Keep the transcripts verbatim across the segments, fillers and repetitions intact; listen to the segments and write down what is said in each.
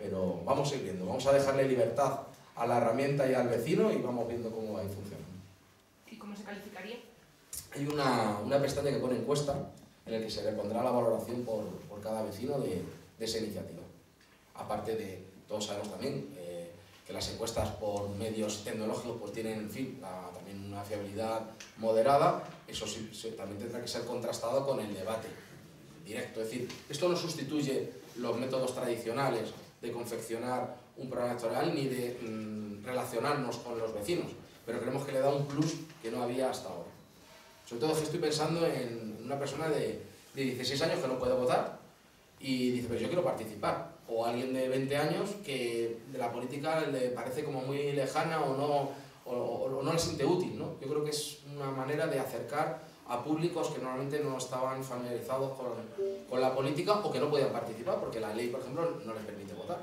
pero vamos a ir viendo, vamos a dejarle libertad a la herramienta y al vecino y vamos viendo cómo va a ir funcionando. ¿Y cómo se calificaría? Hay una, una pestaña que pone encuesta en la que se le pondrá la valoración por, por cada vecino de, de esa iniciativa. Aparte de, todos sabemos también eh, que las encuestas por medios tecnológicos pues tienen, en fin, la, también una fiabilidad moderada, eso sí, sí, también tendrá que ser contrastado con el debate directo. Es decir, esto no sustituye los métodos tradicionales de confeccionar un programa electoral ni de mmm, relacionarnos con los vecinos, pero creemos que le da un plus que no había hasta ahora. Sobre todo que estoy pensando en una persona de, de dieciséis años que no puede votar y dice, pero yo quiero participar. O alguien de veinte años que de la política le parece como muy lejana o no, o, o, o no la siente útil, ¿no? Yo creo que es una manera de acercar a públicos que normalmente no estaban familiarizados con, con la política o que no podían participar porque la ley, por ejemplo, no les permite votar.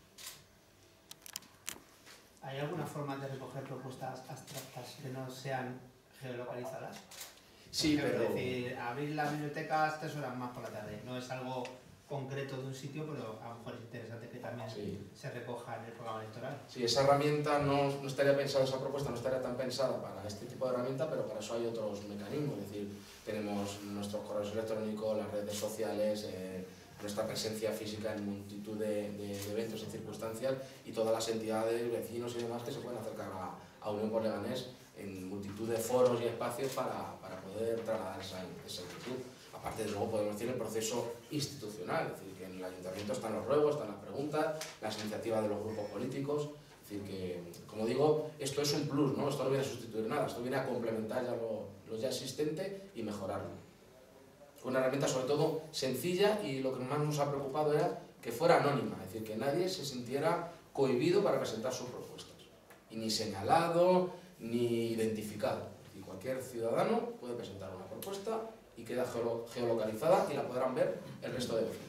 ¿Hay alguna forma de recoger propuestas abstractas que no sean geolocalizadas? Sí, pero... pero... Es decir, abrir las bibliotecas tres horas más por la tarde. No es algo concreto de un sitio, pero a lo mejor es interesante que también sí. se recoja en el programa electoral. Sí, esa herramienta no, no estaría pensada, esa propuesta no estaría tan pensada para este tipo de herramienta, pero para eso hay otros mecanismos. Es decir, tenemos nuestros correos electrónicos, las redes sociales, eh, nuestra presencia física en multitud de, de, de eventos y circunstancias y todas las entidades, vecinos y demás que se pueden acercar a, a Unión por Leganés en multitud de foros y espacios para, para poder trasladar esa, esa inquietud. Aparte de luego podemos decir el proceso institucional, es decir, que en el ayuntamiento están los ruegos, están las preguntas, las iniciativas de los grupos políticos, es decir, que, como digo, esto es un plus, ¿no? Esto no viene a sustituir nada, esto viene a complementar ya lo, lo ya existente y mejorarlo. Una herramienta sobre todo sencilla y lo que más nos ha preocupado era que fuera anónima, es decir, que nadie se sintiera cohibido para presentar sus propuestas, y ni señalado, ni identificado. Es decir, cualquier ciudadano puede presentar una propuesta y queda geolo geolocalizada y la podrán ver el resto de vecinos.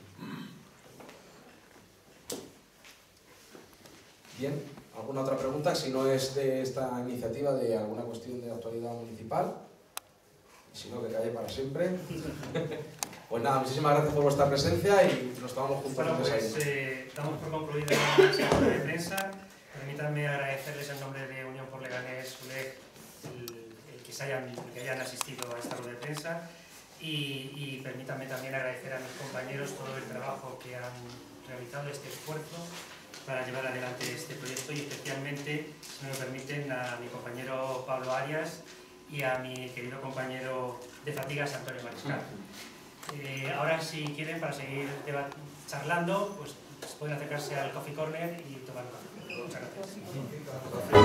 Bien, ¿alguna otra pregunta? Si no es de esta iniciativa, de alguna cuestión de actualidad municipal, y si no, que calle para siempre. Pues nada, muchísimas gracias por vuestra presencia y nos tomamos juntos. Bueno, pues eh, damos por concluida la sesión de prensa. Permítanme agradecerles en nombre de Unión por Leganés, U L E G, el, el que, se hayan, que hayan asistido a esta rueda de prensa. Y, y permítanme también agradecer a mis compañeros todo el trabajo que han realizado, este esfuerzo para llevar adelante este proyecto y especialmente, si me lo permiten, a mi compañero Pablo Arias y a mi querido compañero de fatigas Antonio Mariscal. Eh, ahora, si quieren, para seguir charlando, pues pueden acercarse al Coffee Corner y tomar un café. Muchas gracias.